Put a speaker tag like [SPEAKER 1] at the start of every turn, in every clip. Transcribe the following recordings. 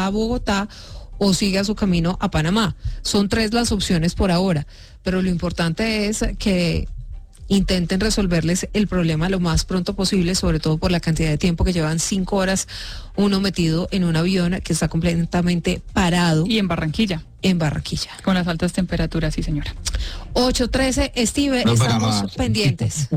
[SPEAKER 1] a Bogotá o siga su camino a Panamá. Son 3 las opciones por ahora, pero lo importante es que intenten resolverles el problema lo más pronto posible, sobre todo por la cantidad de tiempo que llevan 5 horas uno metido en un avión que está completamente parado.
[SPEAKER 2] Y en Barranquilla.
[SPEAKER 1] En Barranquilla.
[SPEAKER 2] Con las altas temperaturas, sí, señora.
[SPEAKER 1] 8:13, Steve,
[SPEAKER 3] No,
[SPEAKER 1] estamos pendientes.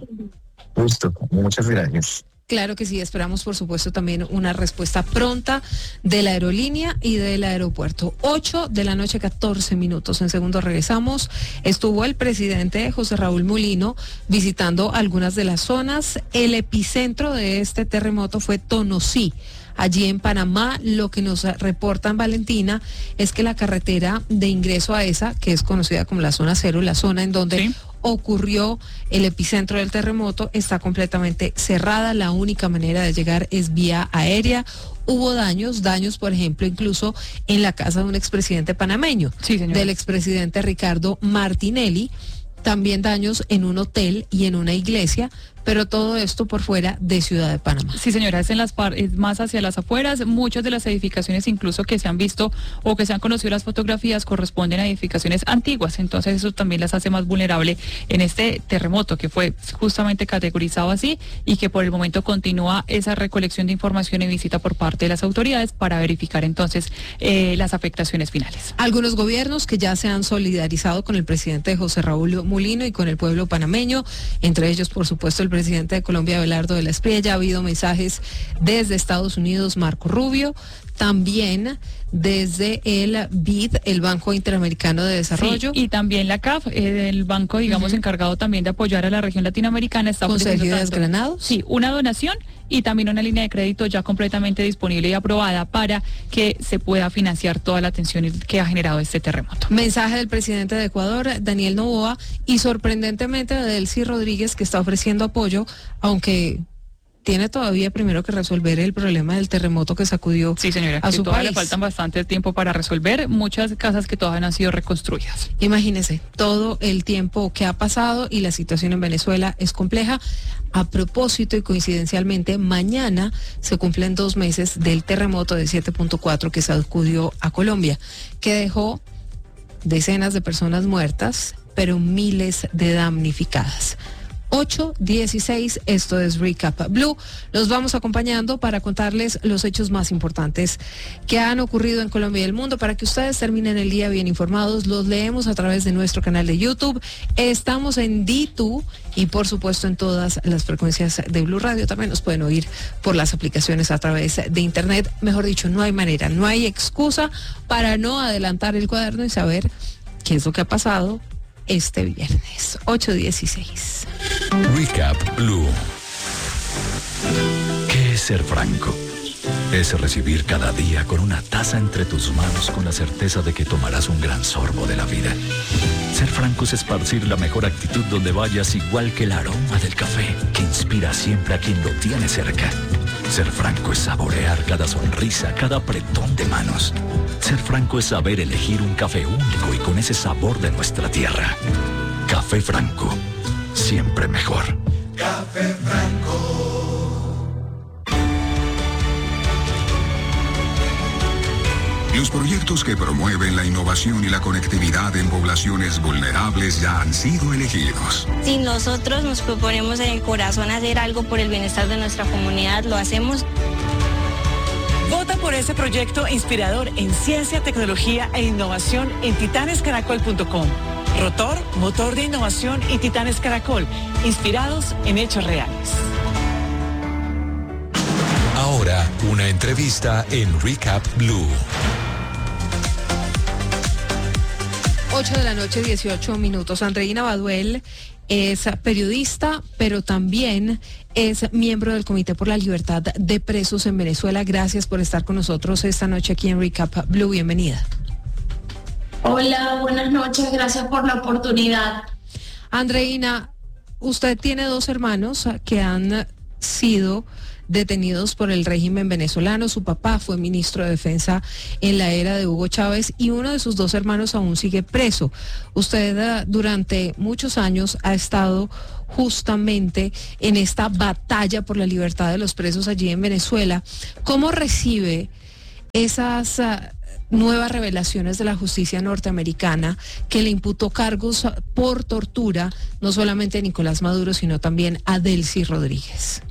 [SPEAKER 3] Justo, muchas gracias.
[SPEAKER 1] Claro que sí, esperamos por supuesto también una respuesta pronta de la aerolínea y del aeropuerto. 8:00 14 minutos. En segundos regresamos. Estuvo el presidente José Raúl Mulino visitando algunas de las zonas. El epicentro de este terremoto fue Tonosí. Allí en Panamá, lo que nos reportan, Valentina, es que la carretera de ingreso a esa, que es conocida como la zona cero, la zona en donde
[SPEAKER 2] ¿sí?
[SPEAKER 1] ocurrió el epicentro del terremoto, está completamente cerrada. La única manera de llegar es vía aérea. Hubo daños, por ejemplo, incluso en la casa de un expresidente panameño,
[SPEAKER 2] sí,
[SPEAKER 1] del expresidente Ricardo Martinelli. También daños en un hotel y en una iglesia, pero todo esto por fuera de Ciudad de Panamá.
[SPEAKER 2] Sí, señora, es más hacia las afueras. Muchas de las edificaciones incluso que se han visto o que se han conocido las fotografías corresponden a edificaciones antiguas, entonces eso también las hace más vulnerable en este terremoto que fue justamente categorizado así y que por el momento continúa esa recolección de información y visita por parte de las autoridades para verificar entonces las afectaciones finales.
[SPEAKER 1] Algunos gobiernos que ya se han solidarizado con el presidente José Raúl Mulino y con el pueblo panameño, entre ellos por supuesto el presidente de Colombia, Abelardo de la Espriella. Ha habido mensajes desde Estados Unidos, Marco Rubio, también desde el BID, el Banco Interamericano de Desarrollo.
[SPEAKER 2] Sí, y también la CAF, el banco, digamos, encargado también de apoyar a la región latinoamericana, está ofreciendo
[SPEAKER 1] ¿Con Sergio Granados?
[SPEAKER 2] Sí, una donación y también una línea de crédito ya completamente disponible y aprobada para que se pueda financiar toda la atención que ha generado este terremoto.
[SPEAKER 1] Mensaje del presidente de Ecuador, Daniel Noboa, y sorprendentemente de Delcy Rodríguez, que está ofreciendo apoyo, aunque tiene todavía primero que resolver el problema del terremoto que sacudió
[SPEAKER 2] sí, señora,
[SPEAKER 1] a su
[SPEAKER 2] todavía
[SPEAKER 1] país.
[SPEAKER 2] Le faltan bastante tiempo para resolver muchas casas que todavía no han sido reconstruidas.
[SPEAKER 1] Imagínese todo el tiempo que ha pasado y la situación en Venezuela es compleja. A propósito y coincidencialmente, mañana se cumplen 2 meses del terremoto de 7.4 que sacudió a Colombia, que dejó decenas de personas muertas, pero miles de damnificadas. 8:16, esto es Recap Blue. Los vamos acompañando para contarles los hechos más importantes que han ocurrido en Colombia y el mundo, para que ustedes terminen el día bien informados. Los leemos a través de nuestro canal de YouTube. Estamos en D2 y por supuesto en todas las frecuencias de Blue Radio. También nos pueden oír por las aplicaciones a través de internet. Mejor dicho, no hay manera, no hay excusa para no adelantar el cuaderno y saber qué es lo que ha pasado este viernes. 8:16.
[SPEAKER 4] Recap Blue. ¿Qué es ser franco? Es recibir cada día con una taza entre tus manos con la certeza de que tomarás un gran sorbo de la vida. Ser franco es esparcir la mejor actitud donde vayas, igual que el aroma del café que inspira siempre a quien lo tiene cerca. Ser franco es saborear cada sonrisa, cada apretón de manos. Ser franco es saber elegir un café único y con ese sabor de nuestra tierra. Café Franco, siempre mejor.
[SPEAKER 5] Café Franco. Los proyectos que promueven la innovación y la conectividad en poblaciones vulnerables ya han sido elegidos.
[SPEAKER 6] Si nosotros nos proponemos en el corazón hacer algo por el bienestar de nuestra comunidad, lo hacemos.
[SPEAKER 7] Vota por ese proyecto inspirador en ciencia, tecnología e innovación en titanescaracol.com. Rotor, motor de innovación y Titanes Caracol, inspirados en hechos reales.
[SPEAKER 4] Ahora, una entrevista en Recap Blue.
[SPEAKER 1] 8:18 Andreina Baduel es periodista, pero también es miembro del Comité por la Libertad de Presos en Venezuela. Gracias por estar con nosotros esta noche aquí en Recap Blue. Bienvenida.
[SPEAKER 8] Hola, buenas noches. Gracias por la oportunidad.
[SPEAKER 1] Andreina, usted tiene 2 hermanos que han sido detenidos por el régimen venezolano. Su papá fue ministro de Defensa en la era de Hugo Chávez y uno de sus 2 hermanos aún sigue preso. Usted durante muchos años ha estado justamente en esta batalla por la libertad de los presos allí en Venezuela. ¿Cómo recibe esas nuevas revelaciones de la justicia norteamericana que le imputó cargos por tortura no solamente a Nicolás Maduro, sino también a Delcy Rodríguez?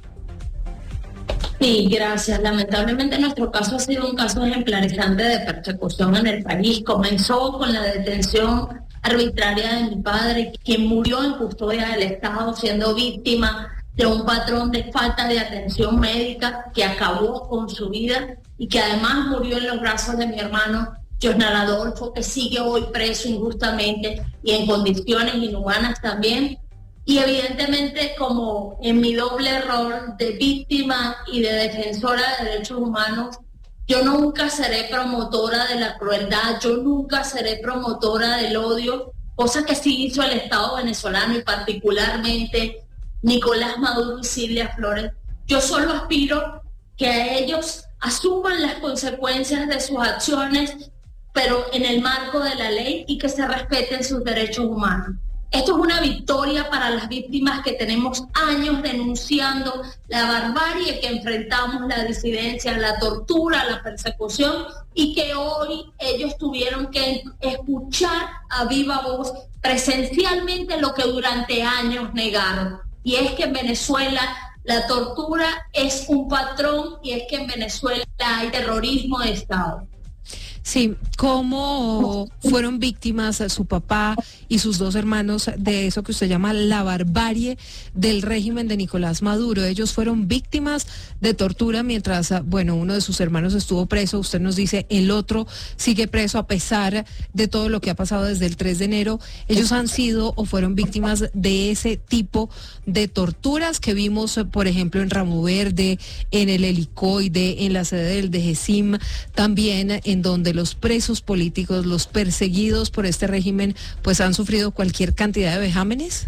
[SPEAKER 8] Sí, gracias. Lamentablemente nuestro caso ha sido un caso ejemplarizante de persecución en el país. Comenzó con la detención arbitraria de mi padre, quien murió en custodia del Estado siendo víctima de un patrón de falta de atención médica que acabó con su vida y que además murió en los brazos de mi hermano Josnar Adolfo, que sigue hoy preso injustamente y en condiciones inhumanas también. Y evidentemente, como en mi doble rol de víctima y de defensora de derechos humanos, yo nunca seré promotora de la crueldad, yo nunca seré promotora del odio, cosa que sí hizo el Estado venezolano y particularmente Nicolás Maduro y Cilia Flores. Yo solo aspiro que a ellos asuman las consecuencias de sus acciones, pero en el marco de la ley, y que se respeten sus derechos humanos. Esto es una victoria para las víctimas que tenemos años denunciando la barbarie que enfrentamos, la disidencia, la tortura, la persecución, y que hoy ellos tuvieron que escuchar a viva voz presencialmente lo que durante años negaron. Y es que en Venezuela la tortura es un patrón y es que en Venezuela hay terrorismo de Estado.
[SPEAKER 1] Sí, ¿cómo fueron víctimas su papá y sus dos hermanos de eso que usted llama la barbarie del régimen de Nicolás Maduro? Ellos fueron víctimas de tortura mientras, bueno, uno de sus hermanos estuvo preso. Usted nos dice, el otro sigue preso a pesar de todo lo que ha pasado desde el 3 de enero. Ellos han sido o fueron víctimas de ese tipo de torturas que vimos, por ejemplo, en Ramo Verde, en el Helicoide, en la sede del DGCIM, también en donde los presos políticos, los perseguidos por este régimen, pues han sufrido cualquier cantidad de vejámenes.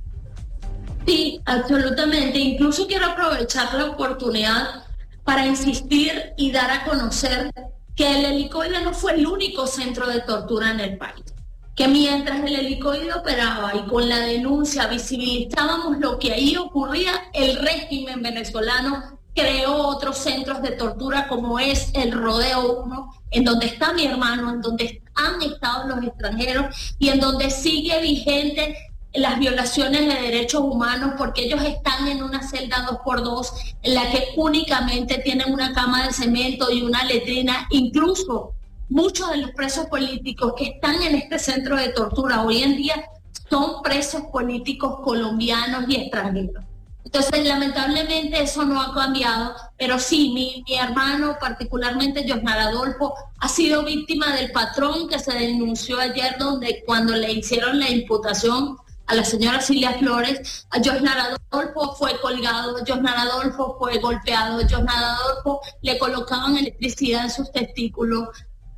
[SPEAKER 8] Sí, absolutamente. Incluso quiero aprovechar la oportunidad para insistir y dar a conocer que el Helicoide no fue el único centro de tortura en el país. Que mientras el Helicoide operaba y con la denuncia visibilizábamos lo que ahí ocurría, el régimen venezolano creó otros centros de tortura como es el Rodeo 1, en donde está mi hermano, en donde han estado los extranjeros y en donde sigue vigente las violaciones de derechos humanos, porque ellos están en una celda 2x2 en la que únicamente tienen una cama de cemento y una letrina. Incluso muchos de los presos políticos que están en este centro de tortura hoy en día son presos políticos colombianos y extranjeros. Entonces, lamentablemente eso no ha cambiado, pero sí, mi hermano, particularmente Josnar Adolfo, ha sido víctima del patrón que se denunció ayer, donde cuando le hicieron la imputación a la señora Cilia Flores, a Josnar Adolfo fue colgado, Josnar Adolfo fue golpeado, Josnar Adolfo le colocaban electricidad en sus testículos,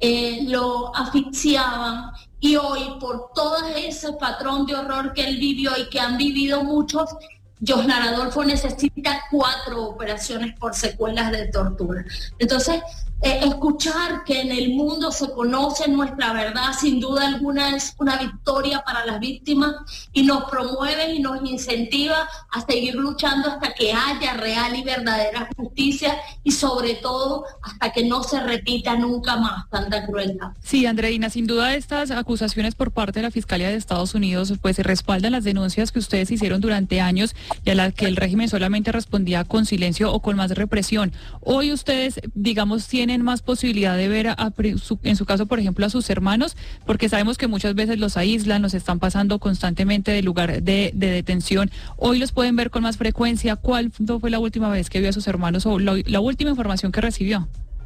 [SPEAKER 8] lo asfixiaban, y hoy por todo ese patrón de horror que él vivió y que han vivido muchos, Josnar Adolfo necesita 4 operaciones por secuelas de tortura. Entonces, escuchar que en el mundo se conoce nuestra verdad, sin duda alguna es una victoria para las víctimas y nos promueve y nos incentiva a seguir luchando hasta que haya real y verdadera justicia y sobre todo hasta que no se repita nunca más tanta crueldad.
[SPEAKER 2] Sí, Andreina, sin duda estas acusaciones por parte de la Fiscalía de Estados Unidos pues respaldan las denuncias que ustedes hicieron durante años y a las que el régimen solamente respondía con silencio o con más represión. Hoy ustedes, digamos, tienen más posibilidad de ver, en su caso, por ejemplo, a sus hermanos, porque sabemos que muchas veces los aíslan, los están pasando constantemente del lugar de detención. Hoy los pueden ver con más frecuencia. ¿Cuál fue la última vez que vio a sus hermanos o la última información que recibió?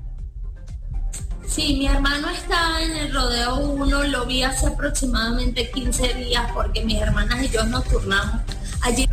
[SPEAKER 8] Sí, mi hermano está en el Rodeo 1, lo vi hace aproximadamente 15 días porque mis hermanas y yo nos turnamos. Allí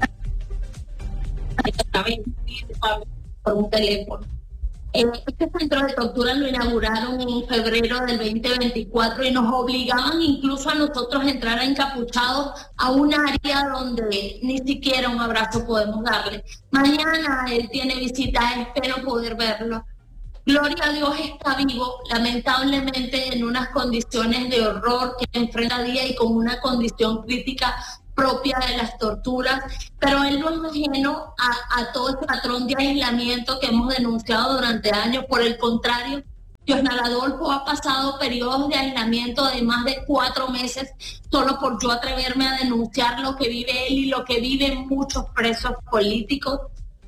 [SPEAKER 8] por un teléfono. Este centro de tortura lo inauguraron en febrero del 2024 y nos obligaban incluso a nosotros a entrar encapuchados a un área donde ni siquiera un abrazo podemos darle. Mañana él tiene visita, espero poder verlo. Gloria a Dios, está vivo, lamentablemente en unas condiciones de horror que enfrenta día y con una condición crítica propia de las torturas, pero él no es ajeno a todo este patrón de aislamiento que hemos denunciado durante años. Por el contrario, Diosdado Adolfo ha pasado periodos de aislamiento de más de 4 meses solo por yo atreverme a denunciar lo que vive él y lo que viven muchos presos políticos.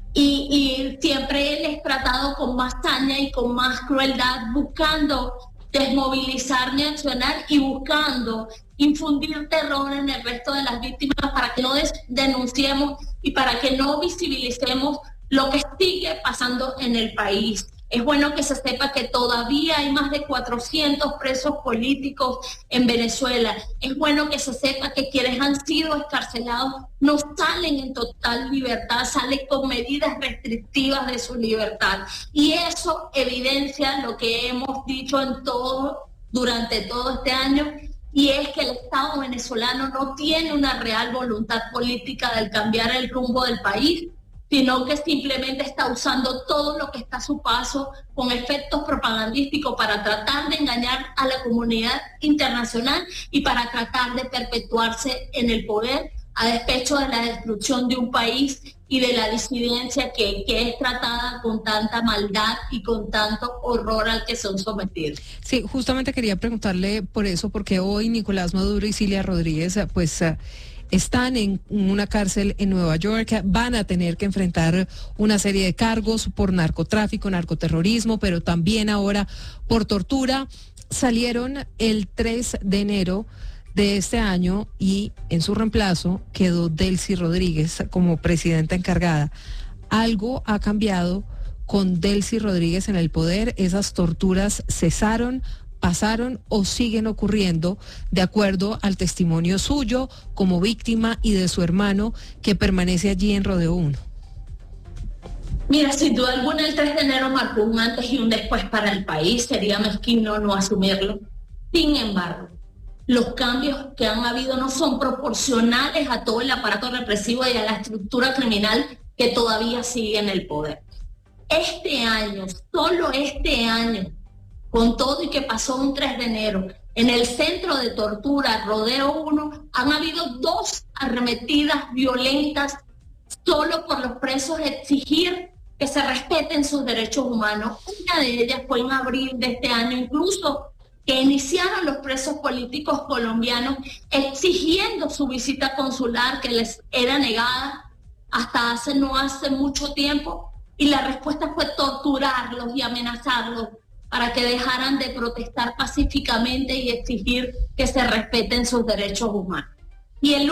[SPEAKER 8] Y siempre él es tratado con más saña y con más crueldad, buscando desmovilizar mi accionar y buscando infundir terror en el resto de las víctimas para que no denunciemos y para que no visibilicemos lo que sigue pasando en el país. Es bueno que se sepa que todavía hay más de 400 presos políticos en Venezuela. Es bueno que se sepa que quienes han sido excarcelados no salen en total libertad, salen con medidas restrictivas de su libertad. Y eso evidencia lo que hemos dicho durante todo este año, y es que el Estado venezolano no tiene una real voluntad política de cambiar el rumbo del país, sino que simplemente está usando todo lo que está a su paso con efectos propagandísticos para tratar de engañar a la comunidad internacional y para tratar de perpetuarse en el poder a despecho de la destrucción de un país y de la disidencia que es tratada con tanta maldad y con tanto horror al que son sometidos.
[SPEAKER 1] Sí, justamente quería preguntarle por eso, porque hoy Nicolás Maduro y Cilia Rodríguez, pues están en una cárcel en Nueva York, van a tener que enfrentar una serie de cargos por narcotráfico, narcoterrorismo, pero también ahora por tortura. Salieron el 3 de enero de este año y en su reemplazo quedó Delcy Rodríguez como presidenta encargada. ¿Algo ha cambiado con Delcy Rodríguez en el poder? ¿Esas torturas cesaron, pasaron o siguen ocurriendo de acuerdo al testimonio suyo como víctima y de su hermano que permanece allí en Rodeo 1?
[SPEAKER 8] Mira, sin duda alguna el 3 de enero marcó un antes y un después para el país, sería mezquino no asumirlo. Sin embargo, los cambios que han habido no son proporcionales a todo el aparato represivo y a la estructura criminal que todavía sigue en el poder. Este año, solo este año, con todo y que pasó un 3 de enero, en el centro de tortura Rodeo 1 han habido 2 arremetidas violentas solo por los presos exigir que se respeten sus derechos humanos. Una de ellas fue en abril de este año, incluso que iniciaron los presos políticos colombianos exigiendo su visita consular que les era negada hasta no hace mucho tiempo, y la respuesta fue torturarlos y amenazarlos para que dejaran de protestar pacíficamente y exigir que se respeten sus derechos humanos. Y la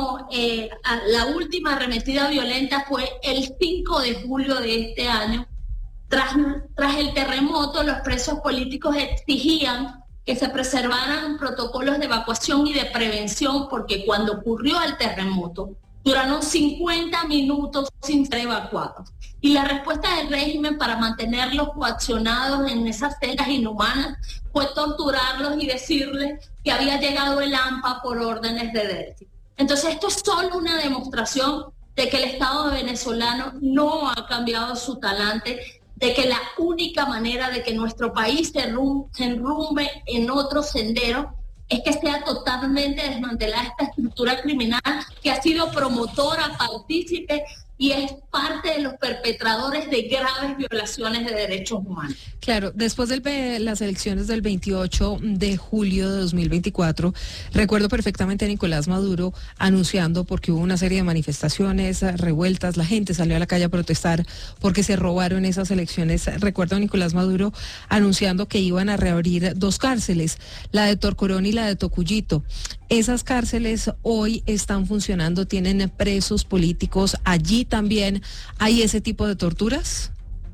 [SPEAKER 8] última arremetida violenta fue el 5 de julio de este año. Tras el terremoto, los presos políticos exigían que se preservaran protocolos de evacuación y de prevención, porque cuando ocurrió el terremoto, duraron 50 minutos sin ser evacuados. Y la respuesta del régimen para mantenerlos coaccionados en esas celdas inhumanas fue torturarlos y decirles que había llegado el AMPA por órdenes de Delcy. Entonces esto es solo una demostración de que el Estado venezolano no ha cambiado su talante, de que la única manera de que nuestro país se enrumbe en otro sendero es que sea totalmente desmantelada esta estructura criminal que ha sido promotora, partícipe y es parte de los perpetradores de graves violaciones de derechos humanos.
[SPEAKER 1] Claro, después de las elecciones del 28 de julio de 2024, recuerdo perfectamente a Nicolás Maduro anunciando, porque hubo una serie de manifestaciones, revueltas, la gente salió a la calle a protestar porque se robaron esas elecciones. Recuerdo a Nicolás Maduro anunciando que iban a reabrir 2 cárceles, la de Torcorón y la de Tocuyito. Esas cárceles hoy están funcionando, tienen presos políticos, allí también hay ese tipo de torturas.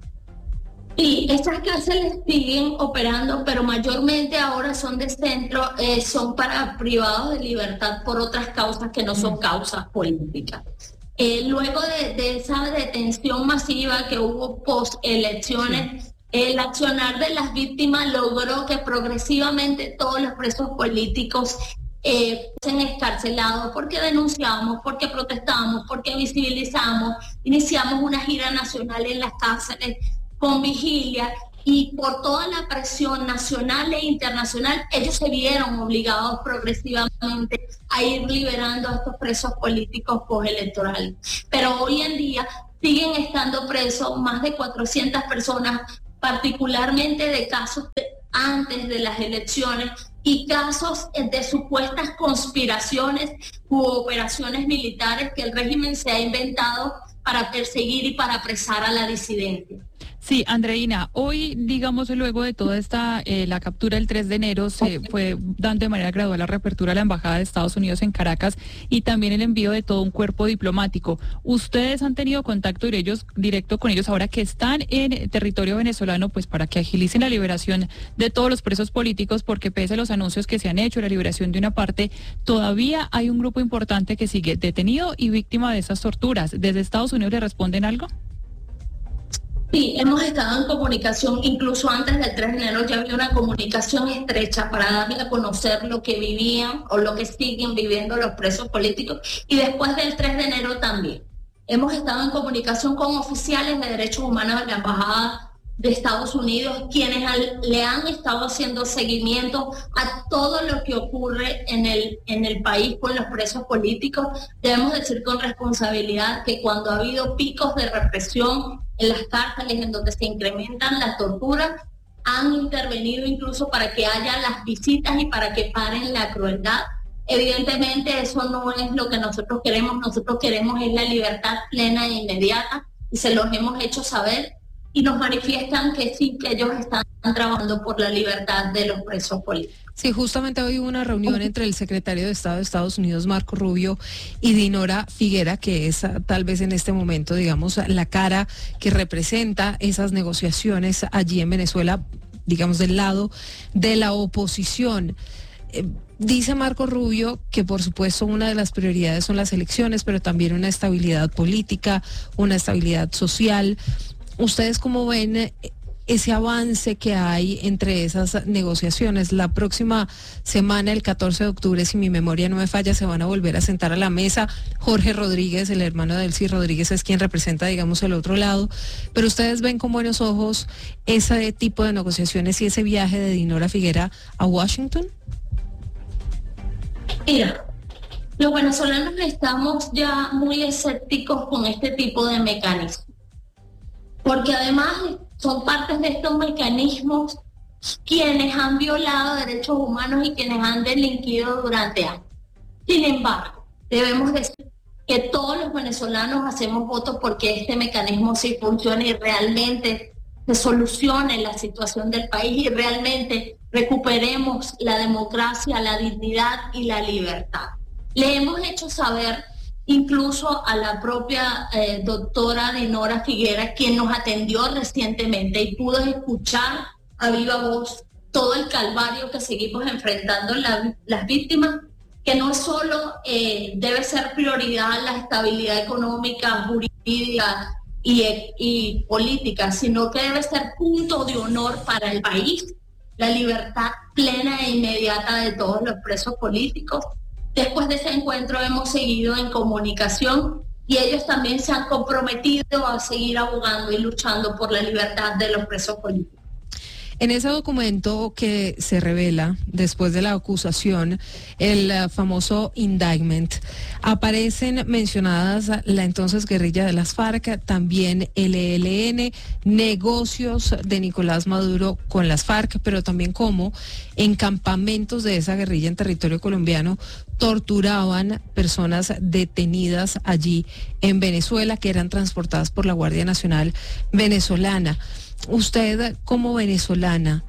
[SPEAKER 8] Sí, esas cárceles siguen operando, pero mayormente ahora son de centro, son para privados de libertad por otras causas que no son causas políticas. Luego de esa detención masiva que hubo post-elecciones, el accionar de las víctimas logró que progresivamente todos los presos políticos sean escarcelados porque denunciamos, porque protestamos, porque visibilizamos, iniciamos una gira nacional en las cárceles con vigilia, y por toda la presión nacional e internacional ellos se vieron obligados progresivamente a ir liberando a estos presos políticos postelectorales. Pero hoy en día siguen estando presos más de 400 personas, particularmente de casos antes de las elecciones y casos de supuestas conspiraciones u operaciones militares que el régimen se ha inventado para perseguir y para apresar a la disidencia.
[SPEAKER 2] Sí, Andreina, hoy, digamos, luego de toda esta, la captura el 3 de enero, se fue dando de manera gradual la reapertura de la Embajada de Estados Unidos en Caracas y también el envío de todo un cuerpo diplomático. ¿Ustedes han tenido contacto directo con ellos ahora que están en territorio venezolano, pues para que agilicen la liberación de todos los presos políticos? Porque pese a los anuncios que se han hecho, la liberación de una parte, todavía hay un grupo importante que sigue detenido y víctima de esas torturas. ¿Desde Estados Unidos le responden algo?
[SPEAKER 8] Sí, hemos estado en comunicación, incluso antes del 3 de enero ya había una comunicación estrecha para darle a conocer lo que vivían o lo que siguen viviendo los presos políticos, y después del 3 de enero también. Hemos estado en comunicación con oficiales de derechos humanos de la Embajada de Estados Unidos, quienes le han estado haciendo seguimiento a todo lo que ocurre en el país con los presos políticos. Debemos decir con responsabilidad que cuando ha habido picos de represión en las cárceles en donde se incrementan las torturas, han intervenido incluso para que haya las visitas y para que paren la crueldad. Evidentemente eso no es lo que nosotros queremos es la libertad plena e inmediata, y se los hemos hecho saber y nos manifiestan que sí, que ellos están trabajando por la libertad de los presos políticos.
[SPEAKER 1] Sí, justamente hoy hubo una reunión entre el secretario de Estado de Estados Unidos, Marco Rubio, y Dinora Figuera, que es tal vez en este momento, digamos, la cara que representa esas negociaciones allí en Venezuela, digamos, del lado de la oposición. Dice Marco Rubio que por supuesto una de las prioridades son las elecciones, pero también una estabilidad política, una estabilidad social. ¿Ustedes cómo ven ese avance que hay entre esas negociaciones? La próxima semana, el 14 de octubre, si mi memoria no me falla, se van a volver a sentar a la mesa. Jorge Rodríguez, el hermano de Elsie Rodríguez, es quien representa, digamos, el otro lado. Pero ustedes ven con buenos ojos ese tipo de negociaciones y ese viaje de Dinora Figuera a Washington.
[SPEAKER 8] Mira, los venezolanos estamos ya muy escépticos con este tipo de mecanismos, porque además son partes de estos mecanismos quienes han violado derechos humanos y quienes han delinquido durante años. Sin embargo, debemos decir que todos los venezolanos hacemos votos porque este mecanismo sí funcione y realmente se solucione la situación del país y realmente recuperemos la democracia, la dignidad y la libertad. Le hemos hecho saber incluso a la propia doctora Dinora Figuera, quien nos atendió recientemente y pudo escuchar a viva voz todo el calvario que seguimos enfrentando las víctimas, que no solo debe ser prioridad la estabilidad económica, jurídica y política, sino que debe ser punto de honor para el país la libertad plena e inmediata de todos los presos políticos. Después de ese encuentro hemos seguido en comunicación y ellos también se han comprometido a seguir abogando y luchando por la libertad de los presos políticos.
[SPEAKER 1] En ese documento que se revela después de la acusación, el famoso indictment, aparecen mencionadas la entonces guerrilla de las FARC, también el ELN, negocios de Nicolás Maduro con las FARC, pero también cómo en campamentos de esa guerrilla en territorio colombiano torturaban personas detenidas allí en Venezuela que eran transportadas por la Guardia Nacional venezolana. Usted como venezolana,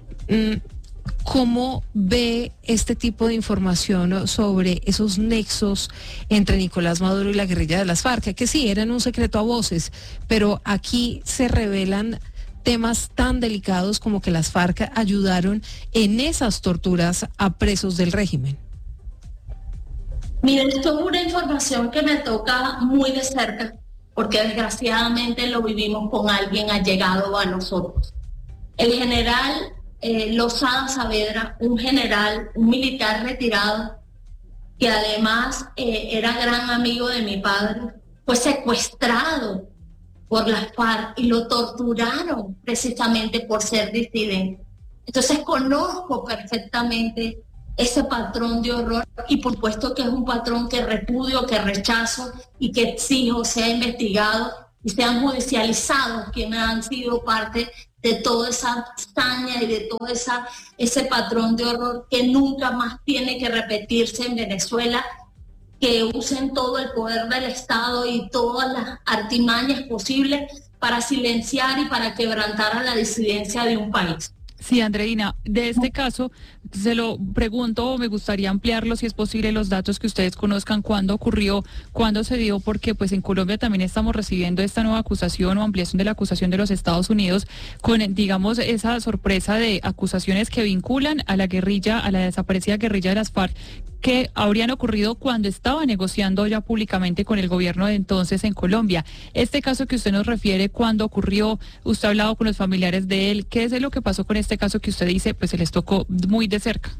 [SPEAKER 1] ¿cómo ve este tipo de información sobre esos nexos entre Nicolás Maduro y la guerrilla de las FARC? Que sí, eran un secreto a voces, pero aquí se revelan temas tan delicados como que las FARC ayudaron en esas torturas a presos del régimen.
[SPEAKER 8] Miren, esto es una información que me toca muy de cerca, porque desgraciadamente lo vivimos con alguien allegado a nosotros. El general Lozada Saavedra, un general, un militar retirado, que además era gran amigo de mi padre, fue secuestrado por las FARC y lo torturaron precisamente por ser disidente. Entonces conozco perfectamente ese patrón de horror y por supuesto que es un patrón que repudio, que rechazo y que exijo sea investigado y sean judicializados quienes han sido parte de toda esa hazaña y de todo ese patrón de horror que nunca más tiene que repetirse en Venezuela, que usen todo el poder del Estado y todas las artimañas posibles para silenciar y para quebrantar a la disidencia de un país.
[SPEAKER 2] Sí, Andreina, de este caso se lo pregunto, me gustaría ampliarlo si es posible los datos que ustedes conozcan, cuándo ocurrió, cuándo se dio, porque pues en Colombia también estamos recibiendo esta nueva acusación o ampliación de la acusación de los Estados Unidos con, digamos, esa sorpresa de acusaciones que vinculan a la guerrilla, a la desaparecida guerrilla de las FARC, que habrían ocurrido cuando estaba negociando ya públicamente con el gobierno de entonces en Colombia. Este caso que usted nos refiere, ¿cuándo ocurrió? Usted ha hablado con los familiares de él. ¿Qué es lo que pasó con este caso que usted dice, pues se les tocó muy de cerca?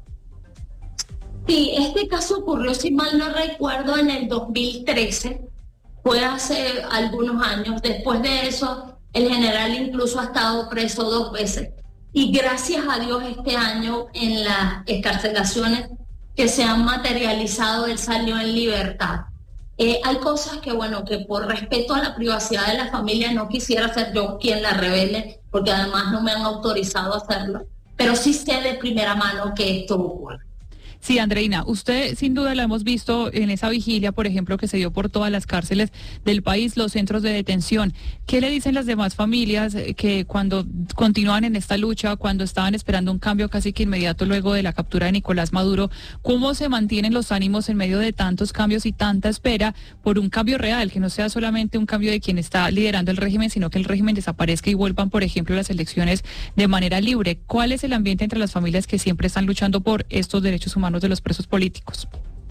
[SPEAKER 8] Sí, este caso ocurrió, si mal no recuerdo, en el 2013. Fue hace algunos años. Después de eso, el general incluso ha estado preso 2 veces. Y gracias a Dios este año, en las excarcelaciones que se han materializado, él salió en libertad. Hay cosas que, bueno, que por respeto a la privacidad de la familia no quisiera ser yo quien la revele, porque además no me han autorizado a hacerlo, pero sí sé de primera mano que esto ocurre.
[SPEAKER 2] Sí, Andreina, usted sin duda la hemos visto en esa vigilia, por ejemplo, que se dio por todas las cárceles del país, los centros de detención. ¿Qué le dicen las demás familias que cuando continúan en esta lucha, cuando estaban esperando un cambio casi que inmediato luego de la captura de Nicolás Maduro? ¿Cómo se mantienen los ánimos en medio de tantos cambios y tanta espera por un cambio real, que no sea solamente un cambio de quien está liderando el régimen, sino que el régimen desaparezca y vuelvan, por ejemplo, las elecciones de manera libre? ¿Cuál es el ambiente entre las familias que siempre están luchando por estos derechos humanos de los presos políticos?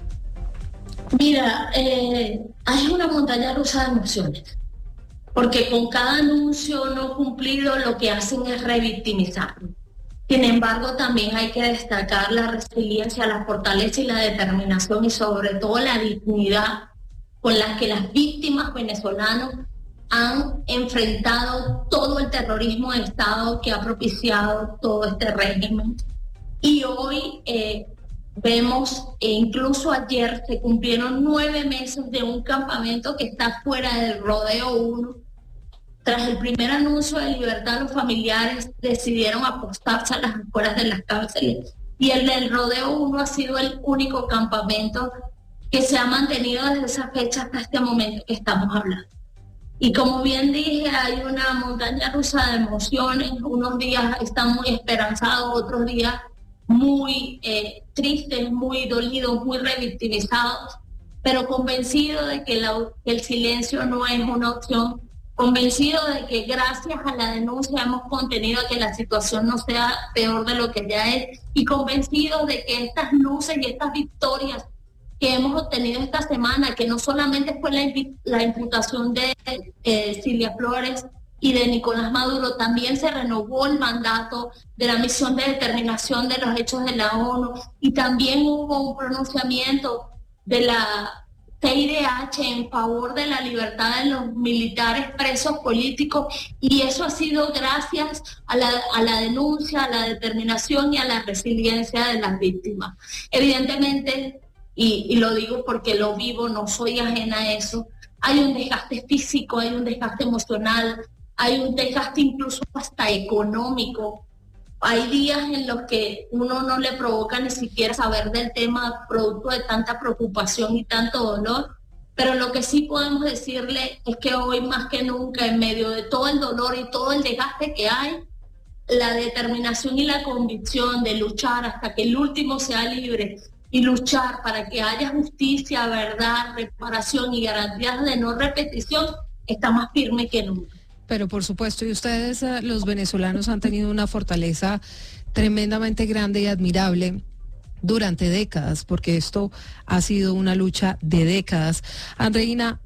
[SPEAKER 8] Mira, hay una montaña rusa de emociones, porque con cada anuncio no cumplido lo que hacen es revictimizar. Sin embargo, también hay que destacar la resiliencia, la fortaleza y la determinación, y sobre todo la dignidad con la que las víctimas venezolanas han enfrentado todo el terrorismo de Estado que ha propiciado todo este régimen. Y hoy vemos, incluso ayer se cumplieron 9 meses de un campamento que está fuera del Rodeo 1. Tras el primer anuncio de libertad, los familiares decidieron apostarse a las afueras de las cárceles. Y el del Rodeo 1 ha sido el único campamento que se ha mantenido desde esa fecha hasta este momento que estamos hablando. Y como bien dije, hay una montaña rusa de emociones. Unos días están muy esperanzados, otros días muy tristes, muy dolidos, muy revictimizados, pero convencidos de que el silencio no es una opción, convencidos de que gracias a la denuncia hemos contenido que la situación no sea peor de lo que ya es, y convencidos de que estas luces y estas victorias que hemos obtenido esta semana, que no solamente fue la imputación de Cilia Flores y de Nicolás Maduro, también se renovó el mandato de la misión de determinación de los hechos de la ONU, y también hubo un pronunciamiento de la CIDH en favor de la libertad de los militares presos políticos, y eso ha sido gracias a la denuncia, a la determinación y a la resiliencia de las víctimas. Evidentemente, y lo digo porque lo vivo, no soy ajena a eso, hay un desgaste físico, hay un desgaste emocional, hay un desgaste incluso hasta económico. Hay días en los que uno no le provoca ni siquiera saber del tema, producto de tanta preocupación y tanto dolor, pero lo que sí podemos decirle es que hoy más que nunca, en medio de todo el dolor y todo el desgaste que hay, la determinación y la convicción de luchar hasta que el último sea libre y luchar para que haya justicia, verdad, reparación y garantías de no repetición está más firme que nunca.
[SPEAKER 1] Pero por supuesto, y ustedes, los venezolanos, han tenido una fortaleza tremendamente grande y admirable durante décadas, porque esto ha sido una lucha de décadas. Andreina,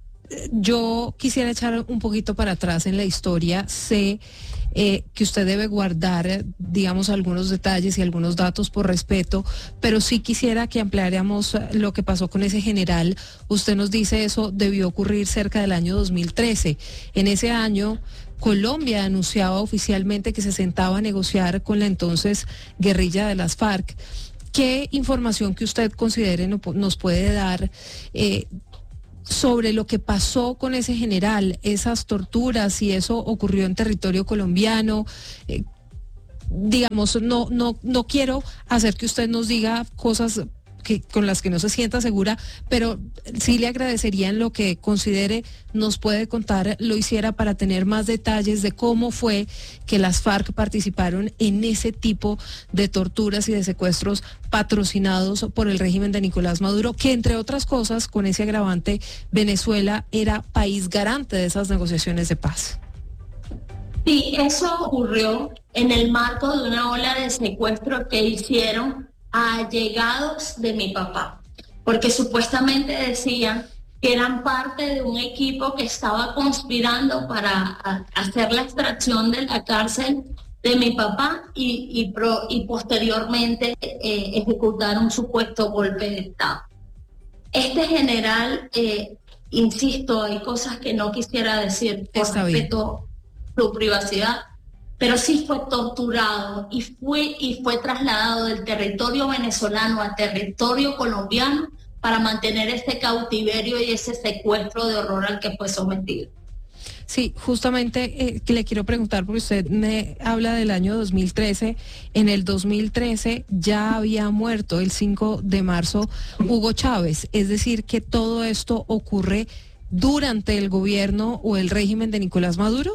[SPEAKER 1] yo quisiera echar un poquito para atrás en la historia. Sé que usted debe guardar, digamos, algunos detalles y algunos datos por respeto, pero sí quisiera que ampliáramos lo que pasó con ese general. Usted nos dice eso debió ocurrir cerca del año 2013. En ese año, Colombia anunciaba oficialmente que se sentaba a negociar con la entonces guerrilla de las FARC. ¿Qué información que usted considere nos puede dar sobre lo que pasó con ese general, esas torturas, si eso ocurrió en territorio colombiano. Digamos, no quiero hacer que usted nos diga cosas con las que no se sienta segura, pero sí le agradecería en lo que considere nos puede contar, lo hiciera para tener más detalles de cómo fue que las FARC participaron en ese tipo de torturas y de secuestros patrocinados por el régimen de Nicolás Maduro, que entre otras cosas, con ese agravante, Venezuela era país garante de esas negociaciones de paz.
[SPEAKER 8] Sí, eso ocurrió en el marco de una ola de secuestro que hicieron a allegados de mi papá, porque supuestamente decían que eran parte de un equipo que estaba conspirando para hacer la extracción de la cárcel de mi papá y posteriormente ejecutar un supuesto golpe de Estado. Este general, insisto, hay cosas que no quisiera decir por respeto a su privacidad, pero sí fue torturado y fue trasladado del territorio venezolano a territorio colombiano para mantener ese cautiverio y ese secuestro de horror al que fue sometido.
[SPEAKER 1] Sí, justamente le quiero preguntar, porque usted me habla del año 2013. En el 2013 ya había muerto el 5 de marzo Hugo Chávez, es decir, que todo esto ocurre durante el gobierno o el régimen de Nicolás Maduro.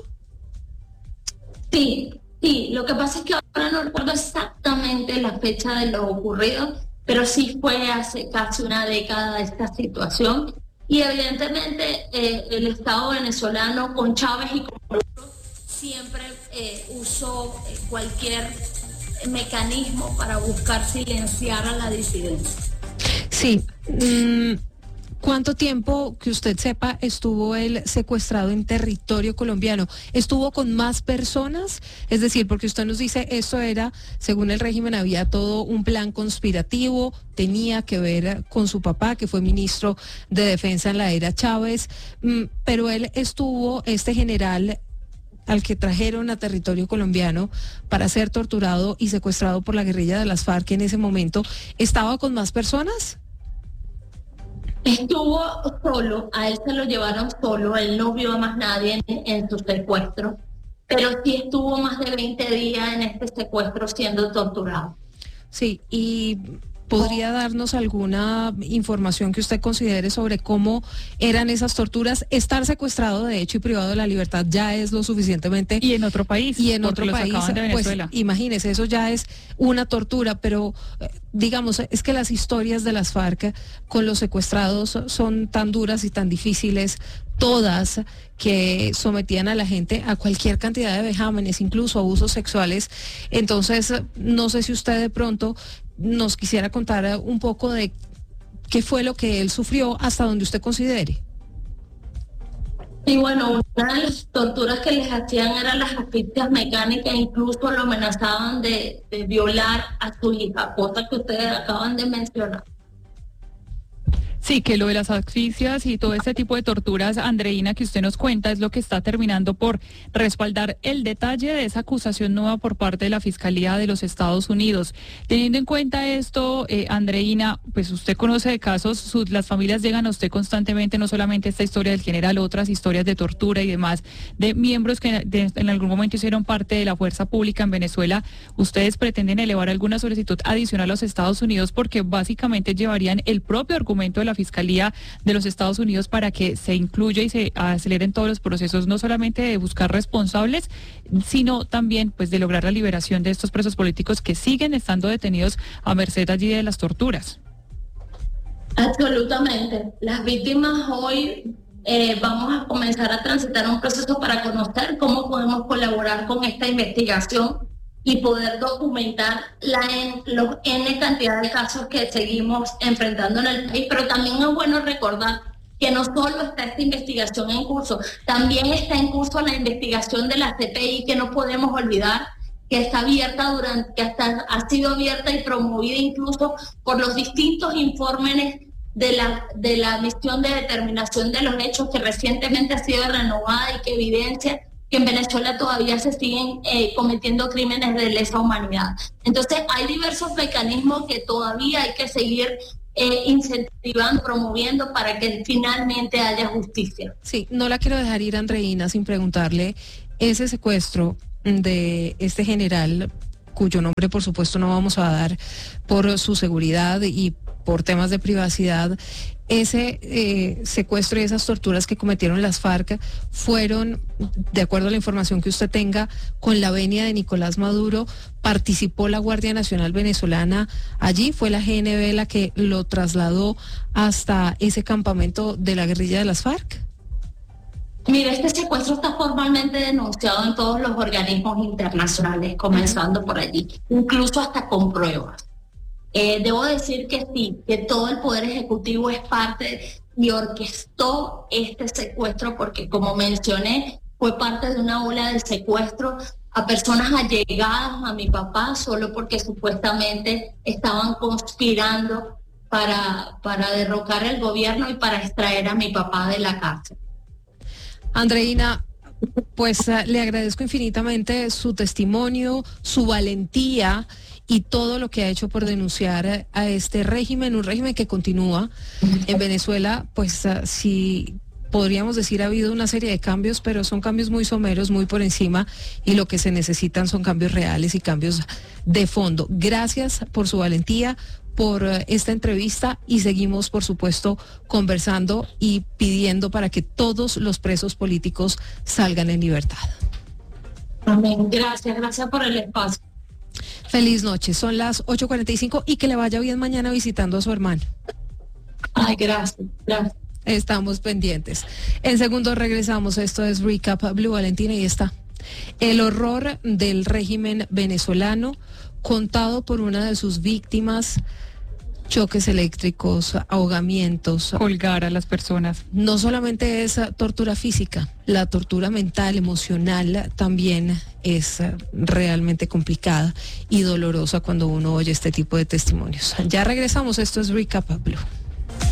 [SPEAKER 8] Sí, lo que pasa es que ahora no recuerdo exactamente la fecha de lo ocurrido, pero sí fue hace casi una década esta situación. Y evidentemente el Estado venezolano con Chávez y con Maduro siempre usó cualquier mecanismo para buscar silenciar a la disidencia.
[SPEAKER 1] Sí. ¿Cuánto tiempo, que usted sepa, estuvo él secuestrado en territorio colombiano? ¿Estuvo con más personas? Es decir, porque usted nos dice, esto era, según el régimen, había todo un plan conspirativo, tenía que ver con su papá, que fue ministro de Defensa en la era Chávez, pero él estuvo, este general al que trajeron a territorio colombiano para ser torturado y secuestrado por la guerrilla de las FARC en ese momento, ¿estaba con más personas?
[SPEAKER 8] Estuvo solo, a él se lo llevaron solo, él no vio a más nadie en su secuestro, pero sí estuvo más de 20 días en este secuestro siendo torturado.
[SPEAKER 1] Sí, y ¿podría darnos alguna información que usted considere sobre cómo eran esas torturas? Estar secuestrado, de hecho, y privado de la libertad ya es lo suficientemente...
[SPEAKER 2] Y en otro país.
[SPEAKER 1] Y en otro país, pues imagínese, eso ya es una tortura, pero digamos, es que las historias de las FARC con los secuestrados son tan duras y tan difíciles, todas, que sometían a la gente a cualquier cantidad de vejámenes, incluso abusos sexuales. Entonces, no sé si usted de pronto nos quisiera contar un poco de qué fue lo que él sufrió, hasta donde usted considere.
[SPEAKER 8] Y bueno, una de las torturas que les hacían eran las asfixias mecánicas, incluso lo amenazaban de violar a su hija, cosa que ustedes acaban de mencionar.
[SPEAKER 2] Sí, que lo de las asfixias y todo ese tipo de torturas, Andreina, que usted nos cuenta, es lo que está terminando por respaldar el detalle de esa acusación nueva por parte de la Fiscalía de los Estados Unidos. Teniendo en cuenta esto, Andreina, pues usted conoce de casos, las familias llegan a usted constantemente, no solamente esta historia del general, otras historias de tortura y demás, de miembros que en algún momento hicieron parte de la fuerza pública en Venezuela. ¿Ustedes pretenden elevar alguna solicitud adicional a los Estados Unidos? Porque básicamente llevarían el propio argumento de la Fiscalía de los Estados Unidos para que se incluya y se aceleren todos los procesos, no solamente de buscar responsables, sino también pues de lograr la liberación de estos presos políticos que siguen estando detenidos a merced allí de las torturas.
[SPEAKER 8] Absolutamente. Las víctimas hoy vamos a comenzar a transitar un proceso para conocer cómo podemos colaborar con esta investigación y poder documentar los N cantidad de casos que seguimos enfrentando en el país. Pero también es bueno recordar que no solo está esta investigación en curso, también está en curso la investigación de la CPI, que no podemos olvidar que está abierta ha sido abierta y promovida incluso por los distintos informes de la misión de determinación de los hechos, que recientemente ha sido renovada y que evidencia que en Venezuela todavía se siguen cometiendo crímenes de lesa humanidad. Entonces hay diversos mecanismos que todavía hay que seguir incentivando, promoviendo para que finalmente haya justicia.
[SPEAKER 1] Sí, no la quiero dejar ir, Andreina, sin preguntarle ese secuestro de este general, cuyo nombre por supuesto no vamos a dar por su seguridad y por temas de privacidad. Ese secuestro y esas torturas que cometieron las FARC fueron, de acuerdo a la información que usted tenga, con la venia de Nicolás Maduro. ¿Participó la Guardia Nacional Venezolana allí? ¿Fue la GNB la que lo trasladó hasta ese campamento de la guerrilla de las FARC?
[SPEAKER 8] Mira, este secuestro está formalmente denunciado en todos los organismos internacionales, comenzando por allí, incluso hasta con pruebas. Debo decir que sí, que todo el Poder Ejecutivo es parte y orquestó este secuestro porque, como mencioné, fue parte de una ola de secuestro a personas allegadas a mi papá solo porque supuestamente estaban conspirando para derrocar el gobierno y para extraer a mi papá de la cárcel.
[SPEAKER 1] Andreina, pues le agradezco infinitamente su testimonio, su valentía y todo lo que ha hecho por denunciar a este régimen, un régimen que continúa en Venezuela. Pues sí, podríamos decir ha habido una serie de cambios, pero son cambios muy someros, muy por encima, y lo que se necesitan son cambios reales y cambios de fondo. Gracias por su valentía, por esta entrevista, y seguimos, por supuesto, conversando y pidiendo para que todos los presos políticos salgan en libertad.
[SPEAKER 8] Amén. Gracias por el espacio.
[SPEAKER 1] Feliz noche, son las 8:45 y que le vaya bien mañana visitando a su hermano.
[SPEAKER 8] Ay, gracias.
[SPEAKER 1] Estamos pendientes. En segundos regresamos, esto es Recap Blue, Valentina, y está el horror del régimen venezolano contado por una de sus víctimas: choques eléctricos, ahogamientos.
[SPEAKER 2] Colgar a las personas.
[SPEAKER 1] No solamente es tortura física, la tortura mental, emocional también es realmente complicada y dolorosa cuando uno oye este tipo de testimonios. Ya regresamos, esto es Recap Blue.